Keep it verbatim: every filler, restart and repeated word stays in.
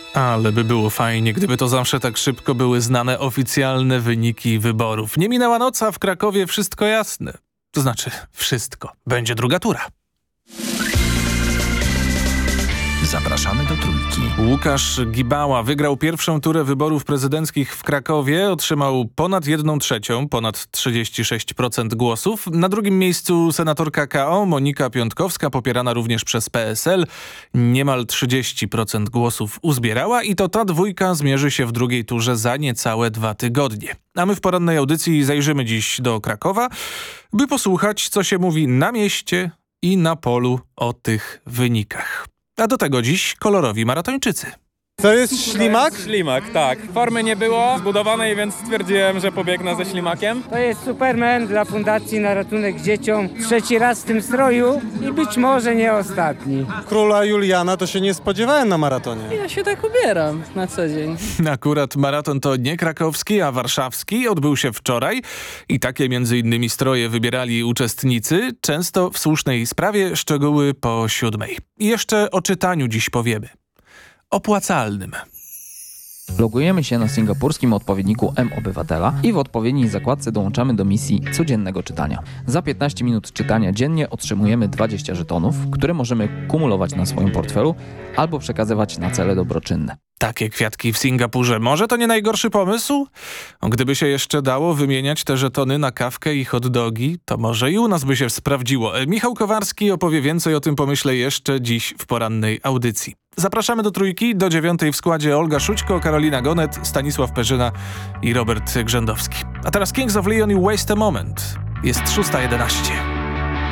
Ale by było fajnie, gdyby to zawsze tak szybko były znane oficjalne wyniki wyborów. Nie minęła noc, a w Krakowie wszystko jasne. To znaczy wszystko. Będzie druga tura. Zapraszamy do Trójki. Łukasz Gibała wygrał pierwszą turę wyborów prezydenckich w Krakowie. Otrzymał ponad jedną trzecią, ponad trzydzieści sześć procent głosów. Na drugim miejscu senatorka K O Monika Piątkowska, popierana również przez P S L. Niemal trzydzieści procent głosów uzbierała i to ta dwójka zmierzy się w drugiej turze za niecałe dwa tygodnie. A my w porannej audycji zajrzymy dziś do Krakowa, by posłuchać, co się mówi na mieście i na polu o tych wynikach. A do tego dziś kolorowi maratończycy. To jest ślimak? Ślimak, tak. Formy nie było zbudowanej, więc stwierdziłem, że pobiegnę ze ślimakiem. To jest Superman dla Fundacji na Ratunek Dzieciom. Trzeci raz w tym stroju i być może nie ostatni. Króla Juliana to się nie spodziewałem na maratonie. Ja się tak ubieram na co dzień. Akurat maraton to nie krakowski, a warszawski. Odbył się wczoraj i takie między innymi stroje wybierali uczestnicy. Często w słusznej sprawie, szczegóły po siódmej. I jeszcze o czytaniu dziś powiemy. Opłacalnym. Logujemy się na singapurskim odpowiedniku M-Obywatela i w odpowiedniej zakładce dołączamy do misji codziennego czytania. Za piętnaście minut czytania dziennie otrzymujemy dwadzieścia żetonów, które możemy kumulować na swoim portfelu albo przekazywać na cele dobroczynne. Takie kwiatki w Singapurze. Może to nie najgorszy pomysł? Gdyby się jeszcze dało wymieniać te żetony na kawkę i hot dogi, to może i u nas by się sprawdziło. Michał Kowarski opowie więcej o tym pomyśle jeszcze dziś w porannej audycji. Zapraszamy do Trójki, do dziewiątej w składzie Olga Szućko, Karolina Gonet, Stanisław Perzyna i Robert Grzędowski. A teraz Kings of Leon i Waste a Moment. Jest szósta jedenaście.